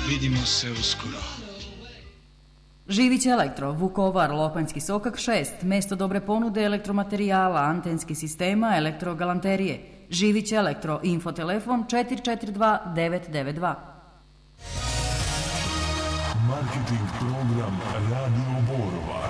Vidimo se uskoro. Živić Elektro, Vukovar, Lokvanjski sokak 6, mesto dobre ponude elektromaterijala, antenski sistema, elektrogalanterije. Živić Elektro, infotelefon 442 992. Marketing program Radio Borova.